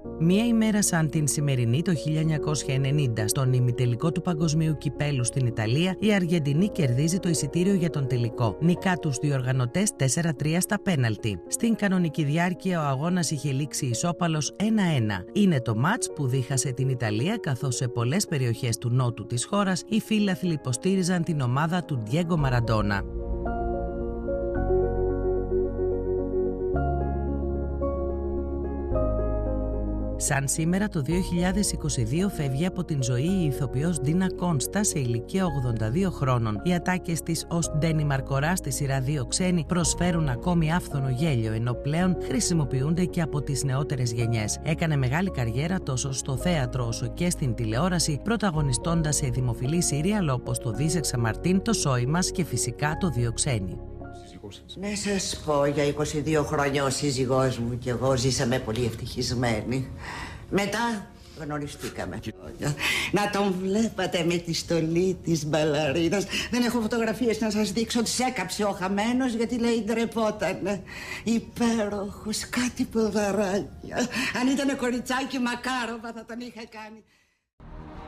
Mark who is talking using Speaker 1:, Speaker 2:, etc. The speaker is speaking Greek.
Speaker 1: Μία ημέρα σαν την σημερινή το 1990, στον ημιτελικό του Παγκοσμίου Κυπέλου στην Ιταλία, η Αργεντινή κερδίζει το εισιτήριο για τον τελικό. Νικά τους διοργανωτές 4-3 στα πέναλτι. Στην κανονική διάρκεια ο αγώνας είχε λήξει ισόπαλος 1-1. Είναι το μάτς που δίχασε την Ιταλία, καθώς σε πολλές περιοχές του νότου της χώρας οι φίλαθλοι υποστήριζαν την ομάδα του Ντιέγκο Μαραντόνα. Σαν σήμερα το 2022 φεύγει από την ζωή η ηθοποιός Ντίνα Κόνστα σε ηλικία 82 χρόνων. Οι ατάκες της ως Ντένι Μαρκορά στη σειρά 2 Ξένοι προσφέρουν ακόμη άφθονο γέλιο, ενώ πλέον χρησιμοποιούνται και από τις νεότερες γενιές. Έκανε μεγάλη καριέρα τόσο στο θέατρο όσο και στην τηλεόραση, πρωταγωνιστώντας σε δημοφιλή σύριαλ όπως το Δίσεξα Μαρτίν, το Σόι μας και φυσικά το 2 Ξένοι.
Speaker 2: Να σας πω, για 22 χρόνια ο σύζυγός μου και εγώ ζήσαμε πολύ ευτυχισμένοι. Μετά γνωριστήκαμε. Να τον βλέπατε με τη στολή της μπαλαρίνας. Δεν έχω φωτογραφίες να σας δείξω. Τις έκαψε ο χαμένος γιατί λέει ντρεπότανε. Υπέροχος, κάτι ποδαράκια. Αν ήταν κοριτσάκι Μακάροβα θα τον είχα κάνει.